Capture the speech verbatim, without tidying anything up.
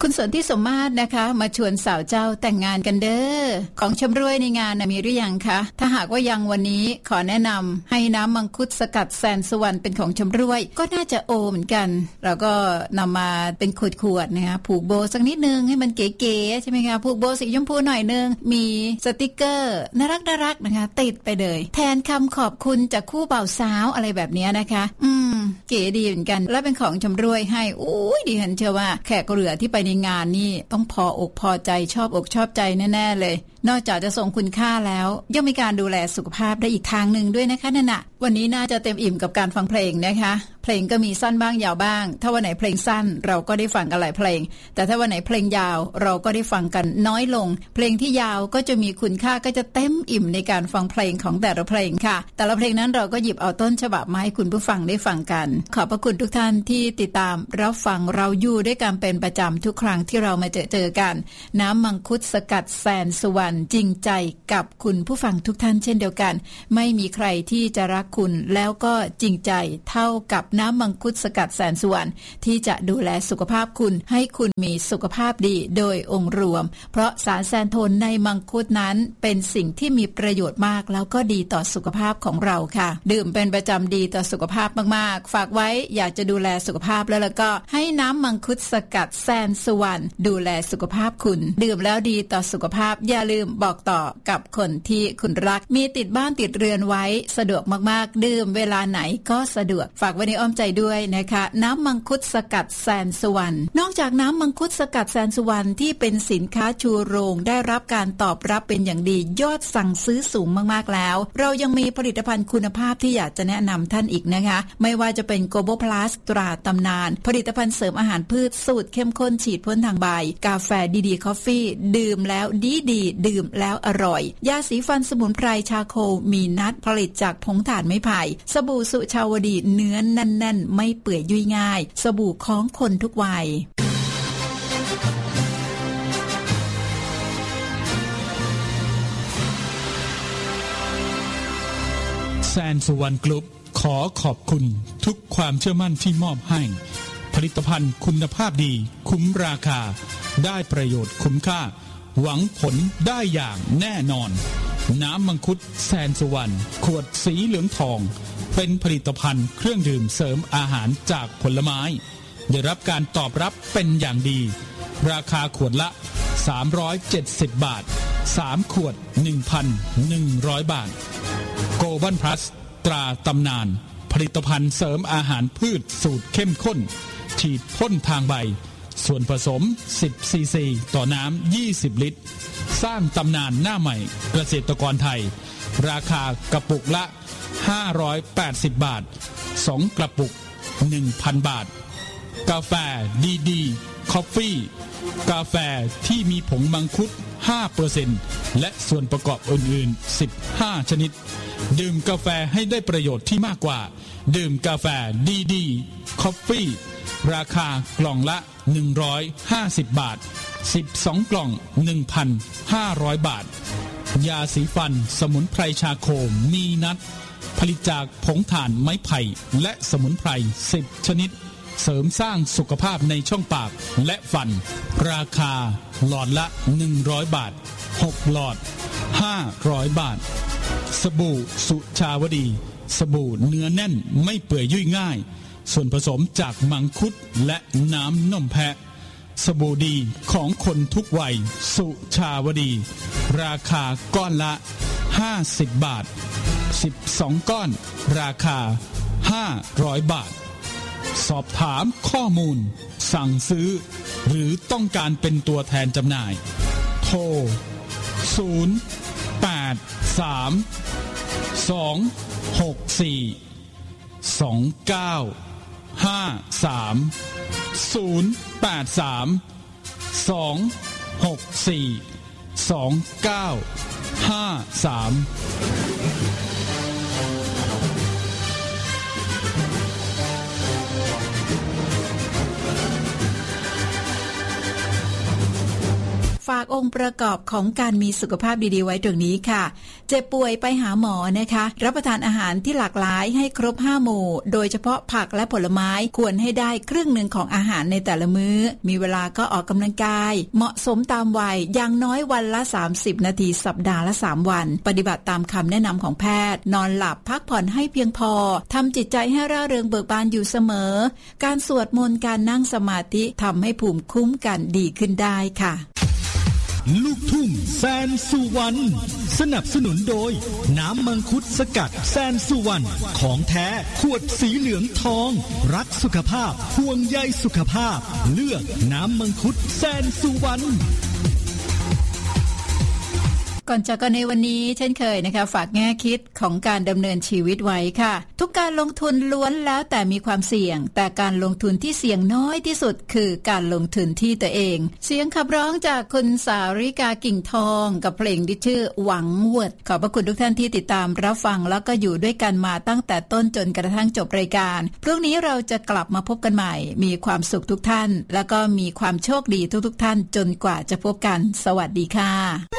คุณสนธิสมมาตรนะคะมาชวนสาวเจ้าแต่งงานกันเด้อของชำร่วยในงานนะมีหรือยังคะถ้าหากว่ายังวันนี้ขอแนะนำให้น้ำมังคุดสกัดแสนสุวรรณเป็นของชำร่วยก็น่าจะโอเหมือนกันเราก็นำมาเป็นขวดๆนะคะผูกโบสักนิดนึงให้มันเก๋ๆใช่ไหมคะผูกโบสีชมพูหน่อยนึงมีสติกเกอร์น่ารักน่ารักนะคะติดไปเลยแทนคำขอบคุณจากคู่บ่าวสาวอะไรแบบนี้นะคะอืมเก๋ดีเหมือนกันและเป็นของชำร่วยให้อุ้ยดิฉันเชื่อว่าแขกเรือที่ไปในงานนี่ต้องพออกพอใจชอบอกชอบใจแน่ๆเลยนอกจากจะส่งคุณค่าแล้วยังมีการดูแลสุขภาพได้อีกทางหนึ่งด้วยนะคะนั่นน่ะวันนี้น่าจะเต็มอิ่มกับการฟังเพลงนะคะเพลงก็มีสั้นบ้างยาวบ้างถ้าวันไหนเพลงสั้นเราก็ได้ฟังกันหลายเพลงแต่ถ้าวันไหนเพลงยาวเราก็ได้ฟังกันน้อยลงเพลงที่ยาวก็จะมีคุณค่าก็จะเต็มอิ่มในการฟังเพลงของแต่ละเพลงค่ะแต่ละเพลงนั้นเราก็หยิบเอาต้นฉบับมาให้คุณผู้ฟังได้ฟังกันขอบพระคุณทุกท่านที่ติดตามรับฟังเราอยู่ด้วยกันเป็นประจำทุกครั้งที่เรามาเจอเจอกันน้ำมังคุดสกัดแสนสุวรรณจริงใจกับคุณผู้ฟังทุกท่านเช่นเดียวกันไม่มีใครที่จะรักคุณแล้วก็จริงใจเท่ากับน้ำมังคุดสกัดแสนสุวรรณที่จะดูแลสุขภาพคุณให้คุณมีสุขภาพดีโดยองค์รวมเพราะสารแซนโทนในมังคุดนั้นเป็นสิ่งที่มีประโยชน์มากแล้วก็ดีต่อสุขภาพของเราค่ะดื่มเป็นประจำดีต่อสุขภาพมากๆฝากไว้อยากจะดูแลสุขภาพแล้วแล้วก็ให้น้ำมังคุดสกัดแสนสุวรรณดูแลสุขภาพคุณดื่มแล้วดีต่อสุขภาพอย่าลืมบอกต่อกับคนที่คุณรักมีติดบ้านติดเรือนไว้สะดวกมากๆดื่มเวลาไหนก็สะดวกฝากไว้ในอ้อมใจด้วยนะคะน้ำมังคุดสกัดแสนสุวรรณนอกจากน้ำมังคุดสกัดแสนสุวรรณที่เป็นสินค้าชูโรงได้รับการตอบรับเป็นอย่างดียอดสั่งซื้อสูงมากๆแล้วเรายังมีผลิตภัณฑ์คุณภาพที่อยากจะแนะนำท่านอีกนะคะไม่ว่าจะเป็นโกโบพลัสตราตำนานผลิตภัณฑ์เสริมอาหารพืชสูตรเข้มข้นฉีดพ่นทางใบกาแฟดีดีคอฟฟี่ดื่มแล้วดีดีดื่มแล้วอร่อยยาสีฟันสมุนไพรชาโคมีนัดผลิตจากผงถ่านไม้ไผ่สบู่สุชาวดีเนื้อแน่นๆไม่เปื่อยยุ่ยง่ายสบู่ของคนทุกวัยแซนสุวรรณกรุ๊ปขอขอบคุณทุกความเชื่อมั่นที่มอบให้ผลิตภัณฑ์คุณภาพดีคุ้มราคาได้ประโยชน์คุ้มค่าหวังผลได้อย่างแน่นอนน้ำมังคุดแซนสุวรรณขวดสีเหลืองทองเป็นผลิตภัณฑ์เครื่องดื่มเสริมอาหารจากผลไม้ได้รับการตอบรับเป็นอย่างดีราคาขวดละสามร้อยเจ็ดสิบบาทสามขวด หนึ่งพันหนึ่งร้อย บาทโกลบอลพลัสตราตำนานผลิตภัณฑ์เสริมอาหารพืชสูตรเข้มข้นฉีดพ่นทางใบส่วนผสมสิบซีซีต่อน้ำยี่สิบลิตรสร้างตำนานหน้าใหม่เกษตรกรไทยราคากระปุกละห้าร้อยแปดสิบบาทสองกระปุก หนึ่งพัน บาทกาแฟดีดีคอฟฟี่กาแฟที่มีผงมังคุด ห้าเปอร์เซ็นต์ และส่วนประกอบอื่นๆสิบห้าชนิดดื่มกาแฟให้ได้ประโยชน์ที่มากกว่าดื่มกาแฟดีดีคอฟฟี่ราคากล่องละหนึ่งร้อยห้าสิบบาทสิบสองกล่อง หนึ่งพันห้าร้อย บาทยาสีฟันสมุนไพรชาโคมีนัดผลิตจากผงถ่านไม้ไผ่และสมุนไพรสิบชนิดเสริมสร้างสุขภาพในช่องปากและฟันราคาหลอดละหนึ่งร้อยบาทหกหลอดห้าร้อยบาทสบู่สุชาวดีสบู่เนื้อแน่นไม่เปื่อยยุ่ยง่ายส่วนผสมจากมังคุดและน้ำนมแพะสบู่ดีของคนทุกวัยสุชาวดีราคาก้อนละห้าสิบบาทสิบสองก้อนราคาห้าร้อยบาทสอบถามข้อมูลสั่งซื้อหรือต้องการเป็นตัวแทนจำหน่ายโทรศูนย์ แปด สาม สอง หก สี่ สอง เก้า ห้า สาม ศูนย์ แปด สาม สอง หก สี่ สอง เก้า ห้า สามฝากองค์ประกอบของการมีสุขภาพดีๆไว้ตรงนี้ค่ะเจ็บป่วยไปหาหมอนะคะรับประทานอาหารที่หลากหลายให้ครบห้าหมู่โดยเฉพาะผักและผลไม้ควรให้ได้ครึ่งหนึ่งของอาหารในแต่ละมื้อมีเวลาก็ออกกำลังกายเหมาะสมตามวัยอย่างน้อยวันละสามสิบนาทีสัปดาห์ละสามวันปฏิบัติตามคำแนะนำของแพทย์นอนหลับพักผ่อนให้เพียงพอทำจิตใจให้ร่าเริงเบิกบานอยู่เสมอการสวดมนต์การนั่งสมาธิทำให้ภูมิคุ้มกันดีขึ้นได้ค่ะลูกทุ่งแสนสุวรรณสนับสนุนโดยน้ำมังคุดสกัดแสนสุวรรณของแท้ขวดสีเหลืองทองรักสุขภาพห่วงใยสุขภาพเลือกน้ำมังคุดแสนสุวรรณก่อนจากกันในวันนี้เช่นเคยนะคะฝากแง่คิดของการดำเนินชีวิตไว้ค่ะทุกการลงทุนล้วนแล้วแต่มีความเสี่ยงแต่การลงทุนที่เสี่ยงน้อยที่สุดคือการลงทุนที่ตัวเองเสียงขับร้องจากคุณสาริกากิ่งทองกับเพลงที่ชื่อหวังเวิร์ดขอบพระคุณทุกท่านที่ติดตามรับฟังแล้วก็อยู่ด้วยกันมาตั้งแต่ต้นจนกระทั่งจบรายการพรุ่งนี้เราจะกลับมาพบกันใหม่มีความสุขทุกท่านแล้วก็มีความโชคดีทุกๆท่านจนกว่าจะพบกันสวัสดีค่ะ